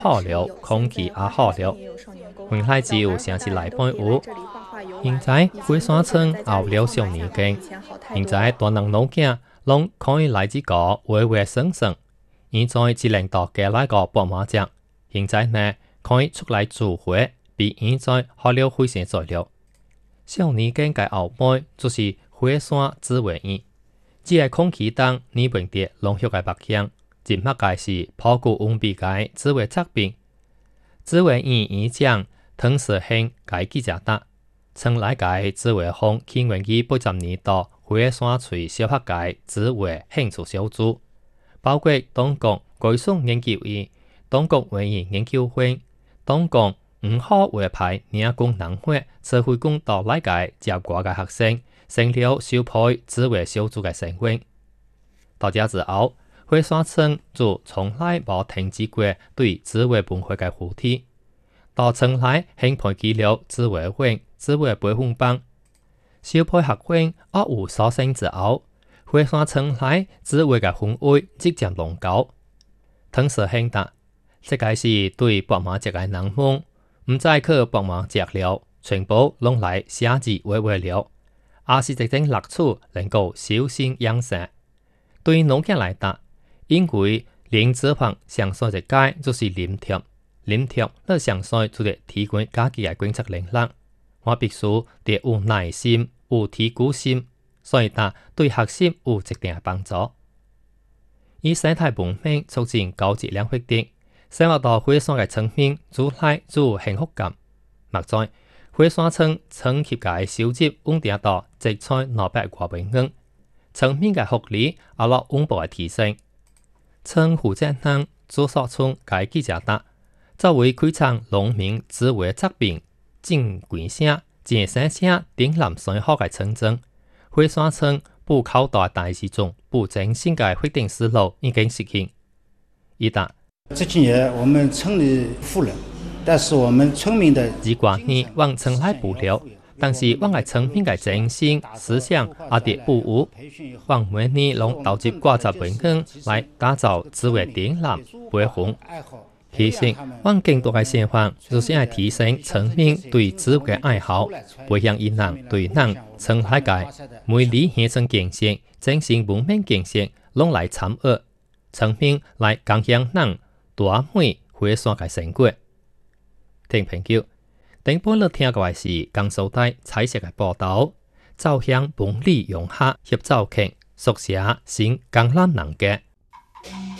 好了，空气也好了。原来只有城市内半有。现在火山村后了少年间，现在大人老囝拢可以来这个微微省省。现在只能到家来个博马奖，现在呢可以出来做火，比现在好了非常多了。少年间嘅后背就是火山紫薇园，这个空气中你闻到浓郁嘅白香，真乜嘅是普古温比嘅紫薇作品。紫薇园院长唐时兴嘅记者答，曾来嘅紫薇峰起源于80年代火山吹小学嘅紫薇兴趣小组。包括中国高速研究院、中国文艺研究会、中国5号卫牌领工人会社会工到来届接过嘅学生，成了小配紫薇小组嘅成员。到这之后，火山村就从来无停止过对紫薇文化嘅扶持。到村内兴培起了紫薇会、紫薇培训班，小配学员学有所成之后。火山村内紫薇嘅氛围即渐浓厚。唐时兴答，这个是对博马节嘅人们，唔再去博马节了，全部拢来写字画画了，也是一种乐趣，能够修身养性。对老囝来答，因为零脂肪上山一届就是临贴，临贴那上山就得提高家己嘅观察能力。我必须得有耐心，有提古心。所以，他对学习有一定的帮助。以生态文明促进高质量发展，生活到火山的村民主来有幸福感。目前，火山村村级嘅收入稳定到积采200多万元，村民嘅福利也落稳步嘅提升。村负责人朱树村嘅记者答：作为开创农民智慧作品、种quyền聲、健身聲頂南水好嘅村莊。火山村不靠大大時中不正新嘅發展思路已經實現。一答： 這幾年我們村裏富了，但是我們村民的這幾年往村內補了，但是往嘅村民嘅精神思想也得不有。往每年攏投入80萬元來打造智慧頂南培訓。其實，往更多嘅生活就是要提升村民對智慧嘅愛好，培養伊人對咱村內嘅每里鄉村建設、精神文明建設攏來參與，村民來共享咱大美火山嘅成果。聽朋友，頂半日聽過嘅是江蘇台彩色嘅報道，走向文理融合協奏劇，書寫新江南人嘅。